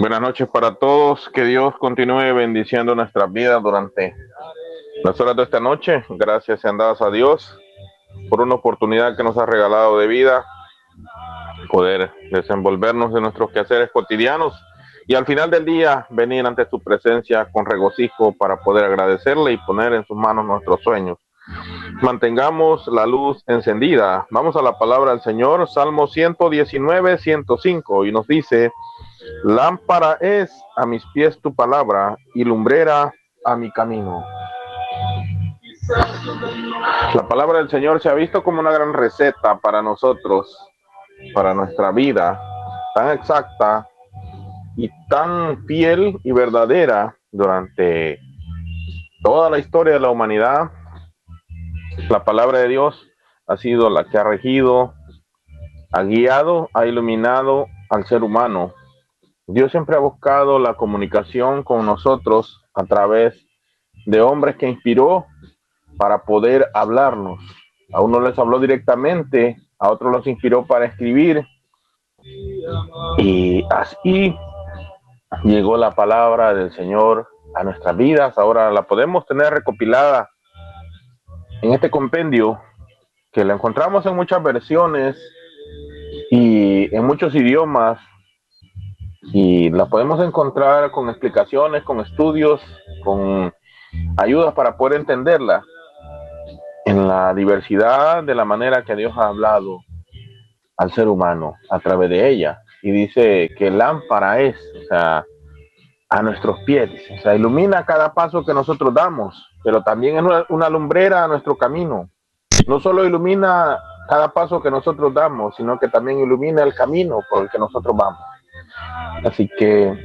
Buenas noches para todos. Que Dios continúe bendiciendo nuestras vidas durante las horas de esta noche. Gracias sean dadas a Dios por una oportunidad que nos ha regalado de vida, poder desenvolvernos en nuestros quehaceres cotidianos y al final del día venir ante su presencia con regocijo para poder agradecerle y poner en sus manos nuestros sueños. Mantengamos la luz encendida. Vamos a la palabra del Señor, Salmo 119, 105, y nos dice: lámpara es a mis pies tu palabra y lumbrera a mi camino. La palabra del Señor se ha visto como una gran receta para nosotros, para nuestra vida, tan exacta y tan fiel y verdadera durante toda la historia de la humanidad. La palabra de Dios ha sido la que ha regido, ha guiado, ha iluminado al ser humano. Dios siempre ha buscado la comunicación con nosotros a través de hombres que inspiró para poder hablarnos. A unos les habló directamente, a otros los inspiró para escribir, y así llegó la palabra del Señor a nuestras vidas. Ahora la podemos tener recopilada en este compendio, que la encontramos en muchas versiones y en muchos idiomas, y la podemos encontrar con explicaciones, con estudios, con ayudas para poder entenderla en la diversidad de la manera que Dios ha hablado al ser humano a través de ella. Y dice que lámpara es, o sea, a nuestros pies, o sea, ilumina cada paso que nosotros damos, pero también es una lumbrera a nuestro camino. No solo ilumina cada paso que nosotros damos, sino que también ilumina el camino por el que nosotros vamos. Así que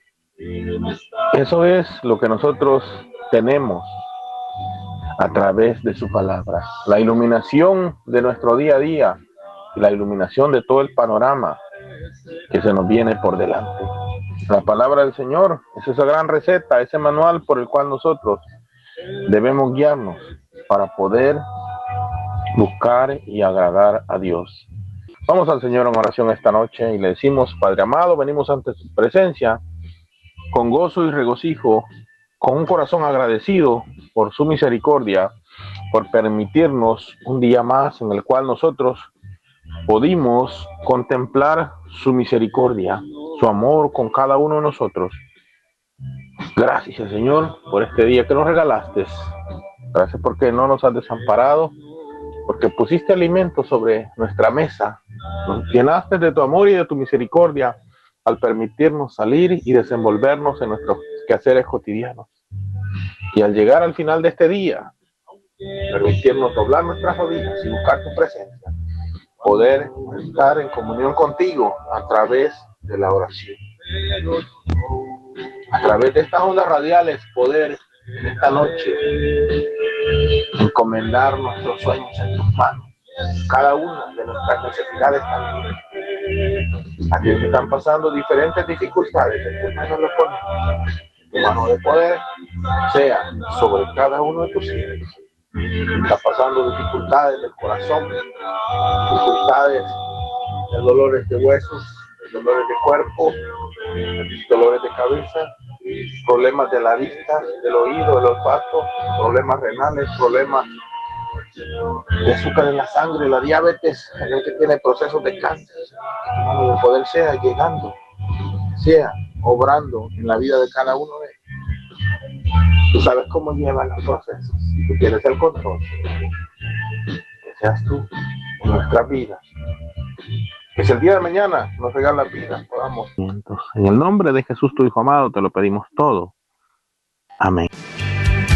eso es lo que nosotros tenemos a través de su palabra, la iluminación de nuestro día a día, la iluminación de todo el panorama que se nos viene por delante. La palabra del Señor es esa gran receta, ese manual por el cual nosotros debemos guiarnos para poder buscar y agradar a Dios. Vamos al Señor en oración esta noche y le decimos: Padre amado, venimos ante su presencia con gozo y regocijo, con un corazón agradecido por su misericordia, por permitirnos un día más en el cual nosotros pudimos contemplar su misericordia, su amor con cada uno de nosotros. Gracias, Señor, por este día que nos regalaste. Gracias porque no nos has desamparado, porque pusiste alimento sobre nuestra mesa, nos llenaste de tu amor y de tu misericordia al permitirnos salir y desenvolvernos en nuestros quehaceres cotidianos. Y al llegar al final de este día, permitirnos doblar nuestras rodillas y buscar tu presencia, poder estar en comunión contigo a través de la oración. A través de estas ondas radiales, poder en esta noche encomendar nuestros sueños en tus manos, cada una de nuestras necesidades también. Aquellos que están pasando diferentes dificultades, en tus manos los ponemos. Tu mano de poder sea sobre cada uno de tus hijos. Está pasando dificultades del corazón, dificultades de dolores de huesos, de dolores de cuerpo, dolores de cabeza, problemas de la vista, del oído, del olfato, problemas renales, problemas de azúcar en la sangre, la diabetes, el que tiene procesos de cáncer. Que el poder sea llegando, sea obrando en la vida de cada uno de ellos. Tú sabes cómo llevan los procesos, tú tienes el control. Que seas tú en nuestras vidas. Que si el día de mañana nos regala vida, podamos. En el nombre de Jesús, tu Hijo amado, te lo pedimos todo. Amén.